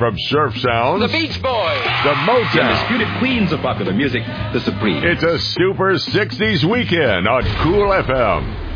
from surf sounds, the Beach Boys, the Motown, the undisputed queens of popular music, the Supremes. It's a super 60s weekend on Cool FM.